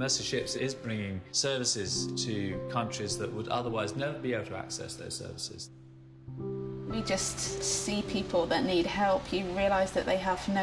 Mercy Ships is bringing services to countries that would otherwise never be able to access those services. We just see people that need help. You realise that they have no